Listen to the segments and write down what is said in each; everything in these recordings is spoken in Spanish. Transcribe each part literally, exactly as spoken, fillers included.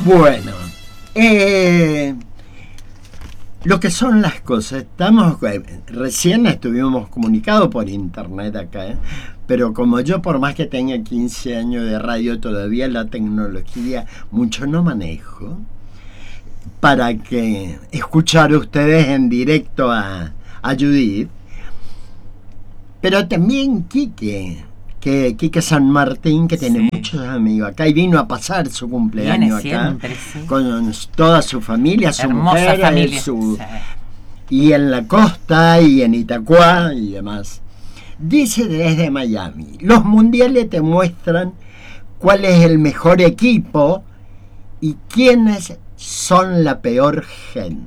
Bueno, eh, lo que son las cosas, estamos eh, recién estuvimos comunicados por internet acá, ¿eh? Pero como yo por más que tenga quince años de radio, todavía la tecnología mucho no manejo, para que escuchar ustedes en directo a, a Judith, pero también Quique, que Quique San Martín, que tiene sí. muchos amigos acá y vino a pasar su cumpleaños Viene acá siempre, sí. con toda su familia, su Hermosa mujer, familia. Su, sí. y en la costa y en Itacua y demás. Dice desde Miami, los mundiales te muestran cuál es el mejor equipo y quiénes son la peor gente.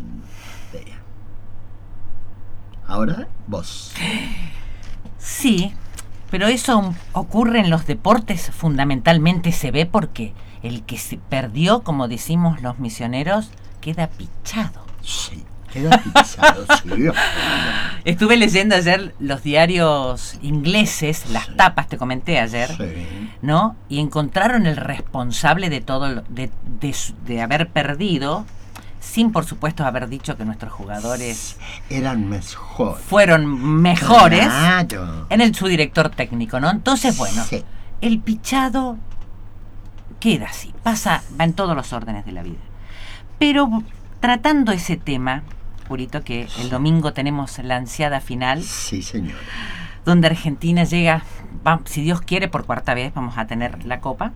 Ahora vos. Sí, pero eso ocurre en los deportes, fundamentalmente se ve porque el que se perdió, como decimos los misioneros, queda pichado. Sí, queda pichado, sí. Estuve leyendo ayer los diarios ingleses, las sí. tapas, te comenté ayer, sí. ¿no? Y encontraron el responsable de todo, de, de, de haber perdido, sin por supuesto haber dicho que nuestros jugadores eran mejores, fueron mejores, claro. en el su director técnico, ¿no? Entonces, bueno, sí. el pichado queda así, pasa, va en todos los órdenes de la vida. Pero tratando ese tema, Purito, que el domingo tenemos la ansiada final, sí, señora, donde Argentina llega, va, si Dios quiere, por cuarta vez vamos a tener la copa.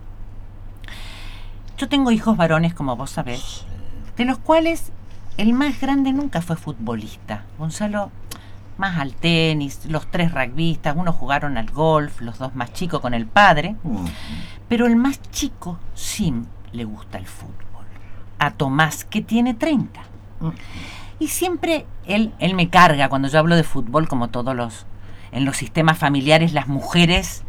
Yo tengo hijos varones, como vos sabés, de los cuales el más grande nunca fue futbolista. Gonzalo, más al tenis, los tres rugbyistas, unos jugaron al golf, los dos más chicos con el padre, uh-huh. pero el más chico sí le gusta el fútbol. A Tomás, que tiene treinta. Uh-huh. Y siempre él, él me carga cuando yo hablo de fútbol, como todos los, en los sistemas familiares, las mujeres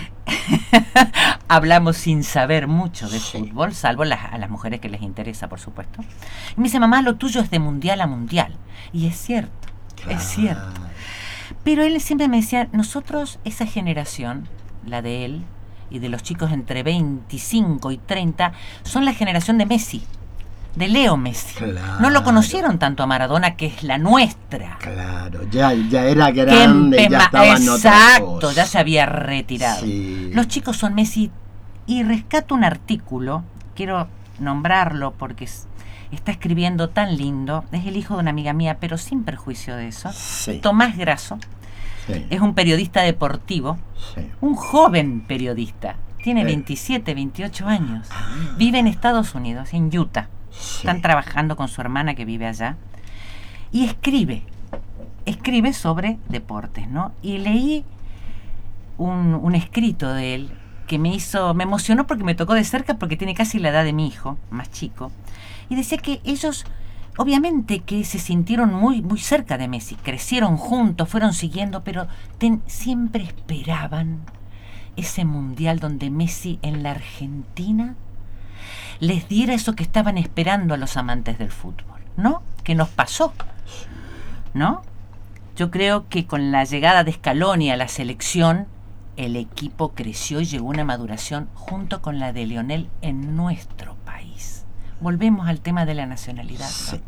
hablamos sin saber mucho de sí. fútbol, salvo las, a las mujeres que les interesa, por supuesto. Y me dice, mamá, lo tuyo es de mundial a mundial. Y es cierto, claro. es cierto. Pero él siempre me decía, nosotros, esa generación, la de él, y de los chicos entre veinticinco y treinta, son la generación de Messi, de Leo Messi. Claro. No lo conocieron tanto a Maradona, que es la nuestra. Claro, ya, ya era grande, empema- ya estaba en otra cosa. Exacto, ya se había retirado. Sí. Los chicos son Messi. Y rescato un artículo, quiero nombrarlo porque es, está escribiendo tan lindo. Es el hijo de una amiga mía, pero sin perjuicio de eso. Sí. Tomás Grasso. Sí. Es un periodista deportivo. Sí. Un joven periodista. Tiene sí. veintisiete, veintiocho años. Ah. Vive en Estados Unidos, en Utah. Sí. Están trabajando con su hermana que vive allá. Y escribe. Escribe sobre deportes, ¿no? Y leí un, un escrito de él que me hizo, me emocionó porque me tocó de cerca, porque tiene casi la edad de mi hijo, más chico. Y decía que ellos, obviamente que se sintieron muy, muy cerca de Messi, crecieron juntos, fueron siguiendo, pero ten, siempre esperaban ese mundial donde Messi en la Argentina les diera eso que estaban esperando a los amantes del fútbol, ¿no? Que nos pasó, ¿no? Yo creo que con la llegada de Scaloni a la selección, el equipo creció y llegó a una maduración junto con la de Lionel en nuestro país. Volvemos al tema de la nacionalidad, ¿no? Sí.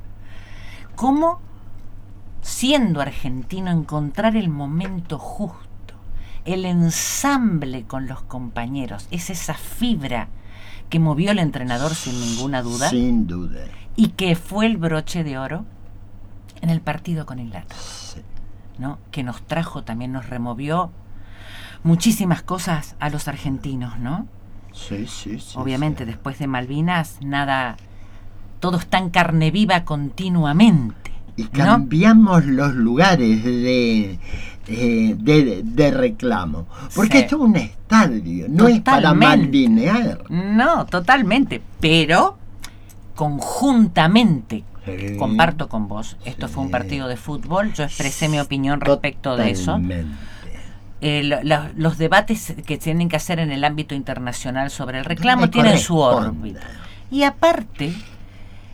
¿Cómo, siendo argentino, encontrar el momento justo, el ensamble con los compañeros, es esa fibra que movió al entrenador sin ninguna duda? Sin duda. Y que fue el broche de oro en el partido con Inglaterra, sí. ¿no? Que nos trajo, también nos removió muchísimas cosas a los argentinos, ¿no? Sí, sí, sí. Obviamente, sí. después de Malvinas, nada, todo está en carne viva continuamente. Y cambiamos, ¿no?, los lugares de, de, de, de reclamo. Porque sí. esto es un estadio, no totalmente. Es para malvinear. No, totalmente. Pero, conjuntamente, sí. comparto con vos, esto sí. fue un partido de fútbol, yo expresé mi opinión respecto totalmente. De eso. Eh, lo, lo, los debates que tienen que hacer en el ámbito internacional sobre el reclamo tienen su órbita. Y aparte,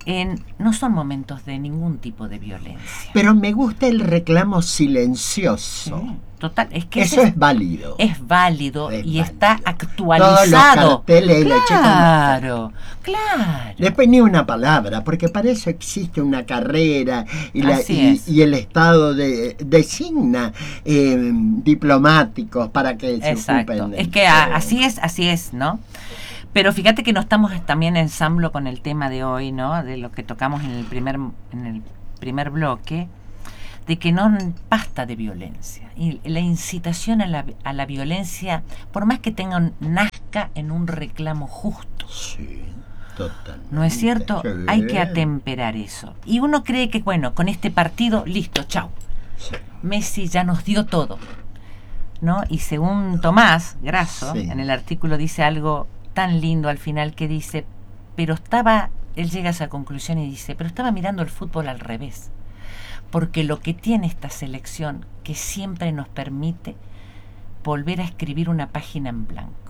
en, no son momentos de ningún tipo de violencia. Pero me gusta el reclamo silencioso. Sí, total, es que eso es, es válido. Es válido es y válido. Está actualizado. Todos los carteles, claro, claro. Después ni una palabra, porque para eso existe una carrera y, la, y, y el Estado de, designa eh, diplomáticos para que se Exacto. ocupen. Es que a, así es, así es, ¿no? Pero fíjate que no estamos también en ensamblo con el tema de hoy, ¿no? De lo que tocamos en el primer, en el primer bloque, de que no basta de violencia. Y la incitación a la, a la violencia, por más que tenga, nazca en un reclamo justo. Sí, totalmente. ¿No es cierto? Sí. Hay que atemperar eso. Y uno cree que, bueno, con este partido, listo, chau. Sí. Messi ya nos dio todo, ¿no? Y según Tomás Grasso, sí. en el artículo dice algo tan lindo al final que dice, pero estaba, él llega a esa conclusión y dice, pero estaba mirando el fútbol al revés, porque lo que tiene esta selección que siempre nos permite volver a escribir una página en blanco.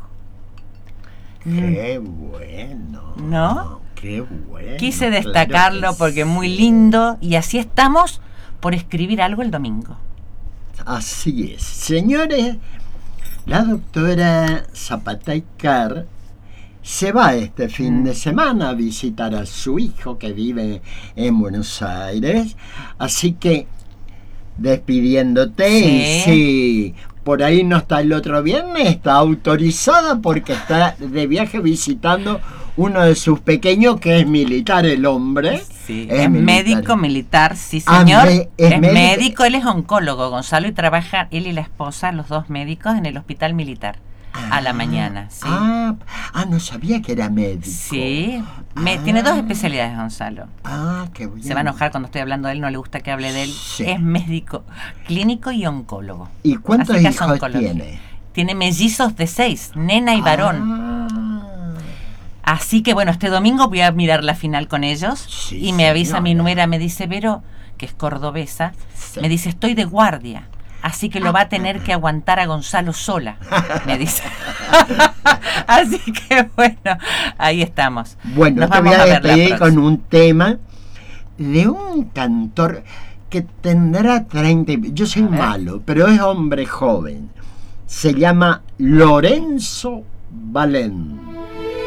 Qué bueno. ¿No? Qué bueno. Quise destacarlo claro porque es muy lindo y así estamos por escribir algo el domingo. Así es. Señores, la doctora Zapata Icart se va este fin mm. de semana a visitar a su hijo que vive en Buenos Aires. Así que, despidiéndote, sí. sí, por ahí no está el otro viernes, está autorizada porque está de viaje visitando uno de sus pequeños que es militar, el hombre. Sí, es, es médico militar, sí señor. Ah, me, es es médico. médico, él es oncólogo, Gonzalo, y trabaja él y la esposa, los dos médicos, en el hospital militar. Ah, a la mañana, sí. Ah, ah, no sabía que era médico. Sí, me, ah, tiene dos especialidades, Gonzalo. Ah, qué bien. Se va a enojar cuando estoy hablando de él, no le gusta que hable de él. Sí. Es médico clínico y oncólogo. ¿Y cuántos hijos tiene? Tiene mellizos de seis, nena y varón. Ah. Así que bueno, este domingo voy a mirar la final con ellos. Sí, y me avisa señora. mi nuera, me dice, Vero, que es cordobesa, sí. me dice, estoy de guardia. Así que lo va a tener que aguantar a Gonzalo sola, me dice. Así que bueno, ahí estamos. Bueno, Nos te voy a despedir con un tema de un cantor que tendrá treinta. Yo soy malo, pero es hombre joven. Se llama Lorenzo Valente.